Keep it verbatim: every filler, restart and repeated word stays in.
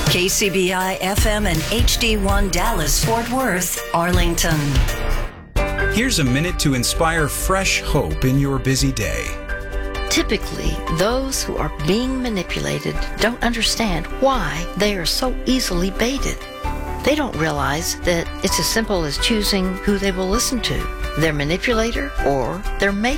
K C B I F M and H D one Dallas, Fort Worth, Arlington. Here's a minute to inspire fresh hope in your busy day. Typically, those who are being manipulated don't understand why they are so easily baited. They don't realize that it's as simple as choosing who they will listen to, their manipulator or their mate.